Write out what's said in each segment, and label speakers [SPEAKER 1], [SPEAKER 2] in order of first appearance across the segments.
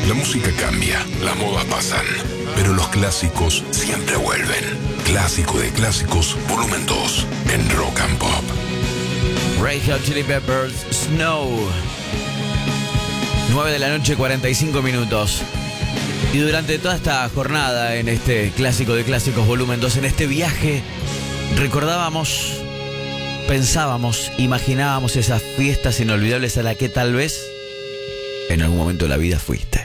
[SPEAKER 1] La música cambia, las modas pasan, pero los clásicos siempre vuelven. Clásico de clásicos, volumen 2, en Rock and Pop.
[SPEAKER 2] Red Hot Chili Peppers, Snow. 9 de la noche, 45 minutos. Y durante toda esta jornada, en este Clásico de Clásicos, volumen 2, en este viaje, recordábamos, pensábamos, imaginábamos esas fiestas inolvidables a las que tal vez en algún momento de la vida fuiste.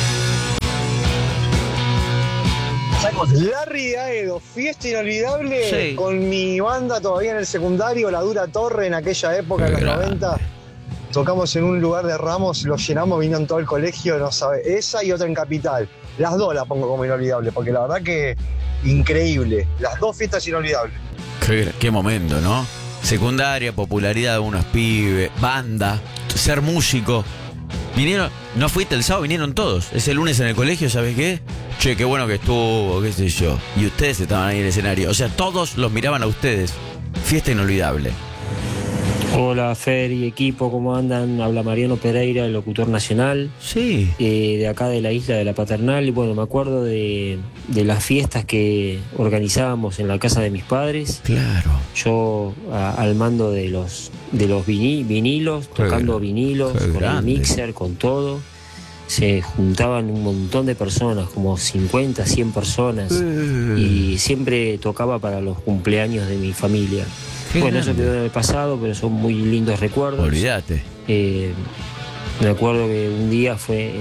[SPEAKER 3] Larry Aedo, fiesta inolvidable, sí. Con mi banda todavía en el secundario, La Dura Torre, en aquella época, en los 90. Tocamos en un lugar de Ramos, lo llenamos, vino en todo el colegio, no sabe, esa y otra en Capital. Las dos las pongo como inolvidable, porque la verdad que increíble. Las dos fiestas inolvidables.
[SPEAKER 2] Qué momento, ¿no? Secundaria, popularidad de unos pibes, banda, ser músico. Vinieron, no fuiste el sábado, vinieron todos. Ese lunes en el colegio, ¿sabes qué? Che, qué bueno que estuvo, qué sé yo. Y ustedes estaban ahí en el escenario. O sea, todos los miraban a ustedes. Fiesta inolvidable.
[SPEAKER 4] Hola, Fer y equipo, ¿cómo andan? Habla Mariano Pereira, el locutor nacional.
[SPEAKER 2] Sí.
[SPEAKER 4] De acá de la isla de la Paternal. Y bueno, me acuerdo de las fiestas que organizábamos en la casa de mis padres.
[SPEAKER 2] Claro.
[SPEAKER 4] Yo al mando de los vinilos, tocando vinilos, con el mixer, con todo. Se juntaban un montón de personas, como 50, 100 personas. Y siempre tocaba para los cumpleaños de mi familia. Bueno, eso quedó en el pasado, pero son muy lindos recuerdos.
[SPEAKER 2] Olvídate.
[SPEAKER 4] Me acuerdo que un día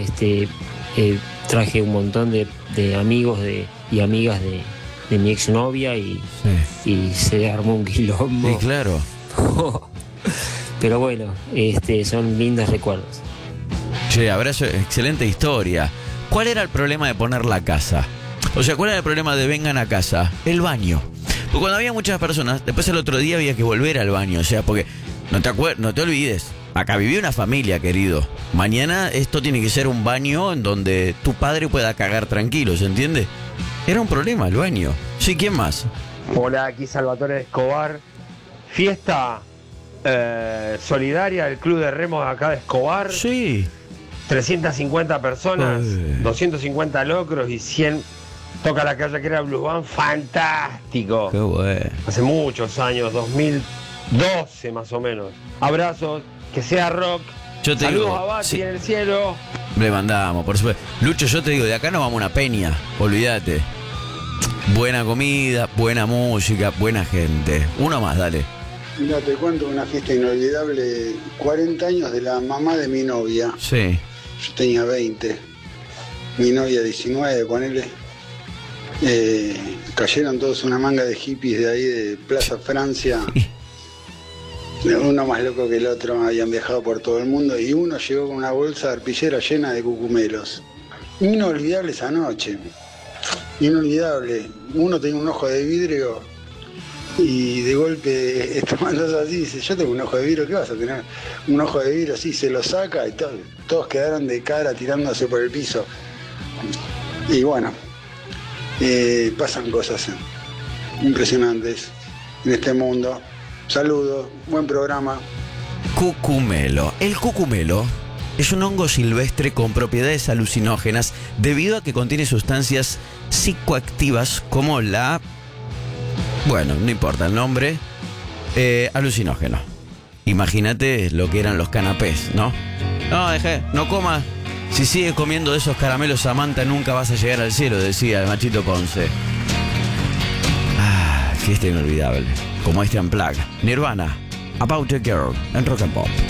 [SPEAKER 4] traje un montón de amigos y amigas de mi exnovia y se armó un quilombo.
[SPEAKER 2] Sí, claro.
[SPEAKER 4] Pero bueno, son lindos recuerdos.
[SPEAKER 2] Che, abrazo, excelente historia. ¿Cuál era el problema de poner la casa? O sea, ¿cuál era el problema de vengan a casa? El baño. Porque cuando había muchas personas, después el otro día había que volver al baño. O sea, porque no te olvides, acá vivía una familia, querido. Mañana esto tiene que ser un baño en donde tu padre pueda cagar tranquilo, ¿se entiende? Era un problema el baño. Sí, ¿quién más?
[SPEAKER 5] Hola, aquí Salvatore Escobar. Fiesta solidaria del Club de Remos de acá de Escobar.
[SPEAKER 2] Sí.
[SPEAKER 5] 350 personas, 250 locros y 100... Toca la calle que era Blues Band, fantástico.
[SPEAKER 2] Qué bueno.
[SPEAKER 5] Hace muchos años, 2012 más o menos. Abrazos, que sea rock.
[SPEAKER 2] Yo te
[SPEAKER 5] Saludos
[SPEAKER 2] digo,
[SPEAKER 5] a Bati
[SPEAKER 2] sí.
[SPEAKER 5] En el cielo.
[SPEAKER 2] Le mandamos, por supuesto. Lucho, yo te digo, de acá nos vamos a una peña, olvídate. Buena comida, buena música, buena gente. Uno más, dale.
[SPEAKER 6] Mira, te cuento una fiesta inolvidable. 40 años de la mamá de mi novia.
[SPEAKER 2] Sí.
[SPEAKER 6] Yo tenía 20. Mi novia 19, ponele. Cayeron todos una manga de hippies de ahí de Plaza Francia. Uno más loco que el otro, habían viajado por todo el mundo y uno llegó con una bolsa de arpillera llena de cucumelos. Inolvidable esa noche. Inolvidable. Uno tenía un ojo de vidrio y de golpe tomándose así, dice, yo tengo un ojo de vidrio, ¿qué vas a tener? Un ojo de vidrio así, se lo saca y todos quedaron de cara tirándose por el piso. Y bueno, pasan cosas impresionantes en este mundo. Saludos, buen programa.
[SPEAKER 2] Cucumelo. El cucumelo es un hongo silvestre con propiedades alucinógenas debido a que contiene sustancias psicoactivas como bueno, no importa el nombre, alucinógeno. Imagínate lo que eran los canapés, ¿no? No comas. Si sigues comiendo de esos caramelos Samantha nunca vas a llegar al cielo, decía el Machito Ponce. Fiesta inolvidable, como este Unplugged. Nirvana, About a Girl, en Rock and Pop.